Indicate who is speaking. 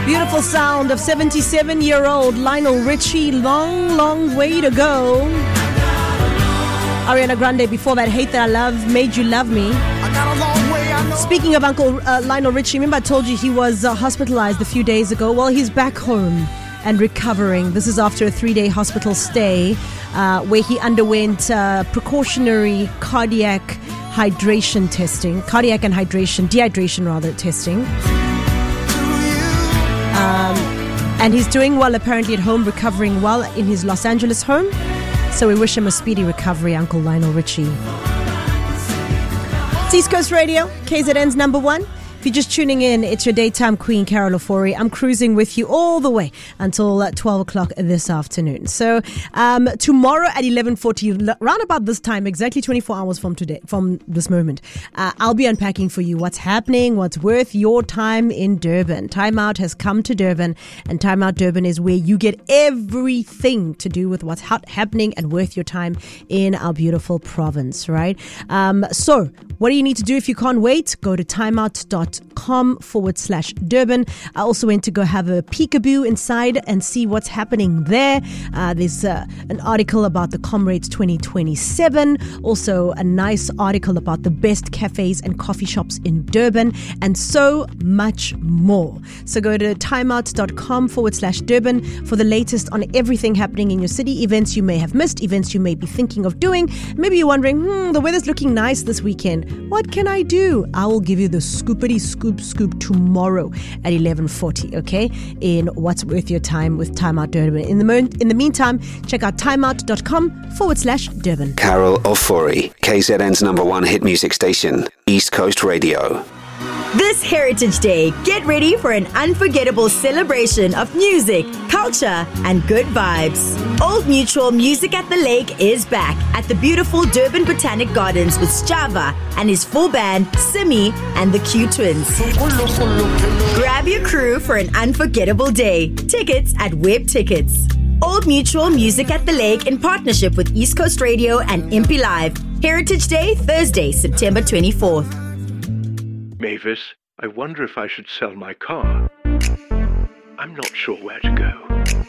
Speaker 1: Beautiful sound of 77-year-old Lionel Richie. Long, long way to go. Ariana Grande before that, Hate That I Love, Made You Love Me. Speaking of Uncle Lionel Richie, remember I told you he was hospitalized a few days ago? Well, he's back home and recovering. This is after a 3-day hospital stay where he underwent precautionary cardiac and dehydration testing. And he's doing well apparently at home, recovering well in his Los Angeles home. So we wish him a speedy recovery, Uncle Lionel Richie. It's East Coast Radio, KZN's number one. If you're just tuning in, it's your daytime queen, Carol Ofori. I'm cruising with you all the way until 12 o'clock this afternoon. So tomorrow at 11:40, round about this time, exactly 24 hours from this moment, I'll be unpacking for you what's happening, what's worth your time in Durban. Time Out has come to Durban, and Time Out Durban is where you get everything to do with what's happening and worth your time in our beautiful province, right? So what do you need to do if you can't wait? Go to timeout.com/Durban. I also went to go have a peekaboo inside and see what's happening there. There's an article about the Comrades 2027. Also a nice article about the best cafes and coffee shops in Durban, and so much more. So go to timeout.com/Durban for the latest on everything happening in your city, events you may have missed, events you may be thinking of doing. Maybe you're wondering, the weather's looking nice this weekend. What can I do? I will give you the scoop tomorrow at 11:40, okay? In What's Worth Your Time with Time Out Durban. In the meantime, check out timeout.com/Durban.
Speaker 2: Carol Ofori, KZN's number one hit music station, East Coast Radio.
Speaker 3: This Heritage Day, get ready for an unforgettable celebration of music, culture, and good vibes. Old Mutual Music at the Lake is back at the beautiful Durban Botanic Gardens with Sjava and his full band, Simi and the Q Twins. Grab your crew for an unforgettable day. Tickets at Web Tickets. Old Mutual Music at the Lake in partnership with East Coast Radio and Impi Live. Heritage Day, Thursday, September 24th.
Speaker 4: Mavis, I wonder if I should sell my car. I'm not sure where to go.